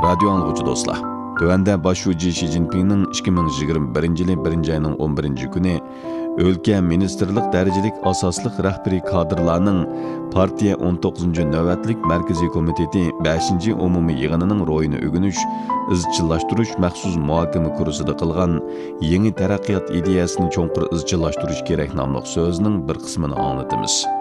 radio anlıqçı dostlar. Tövende başucu Xi Jinping'nin 2021 yılı 1. ayının 11. günü ülke ministerlik dereceli asaslık rəhberi kadrlarının partiya 19. növbətlik Merkezi Komiteti 5. umumi yığınının royunu ögünüş, izchillashtirish maxsus muhokama kursida qilgan yeni taraqqiyot ideyasini cho'nqur izchillashtirish kerak nomli so'zining bir qismini anglatamiz.